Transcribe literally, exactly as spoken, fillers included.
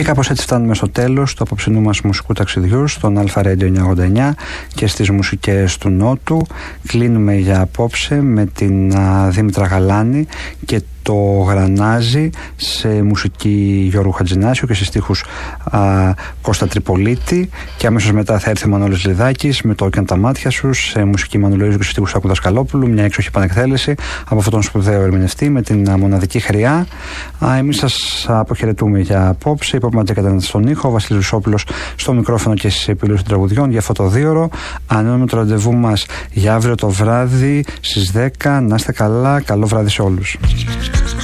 κάπως έτσι φτάνουμε στο τέλος του απόψινού μας μουσικού ταξιδιού στον Αλφα Radio εννιακόσια ογδόντα εννιά και στις μουσικές του Νότου. Κλείνουμε για απόψε με την α, Δήμητρα Γαλάνη και το Γρανάζι σε μουσική Γιώργου Χατζηνάσιου και σε στίχους α, Κώστα Τριπολίτη, και αμέσως μετά θα έρθει ο Μανώλης Λιδάκης με το «Κι αν τα μάτια σου» σε μουσική Μανουλοΐζου και σε στίχους Άκου Δασκαλόπουλου, μια έξοχη επανεκθέλεση από αυτόν τον σπουδαίο ερμηνευτή με την α, μοναδική χρειά. Α, εμείς σας αποχαιρετούμε για απόψε. Η Pop Magic ήταν στον ήχο, ο Βασίλης Ρουσόπουλος στο μικρόφωνο και στις επιλογές των τραγουδιών για αυτό το δίωρο. Ανώνουμε το ραντεβού μας για αύριο το βράδυ στις δέκα. Να είστε καλά, καλό βράδυ σε όλους.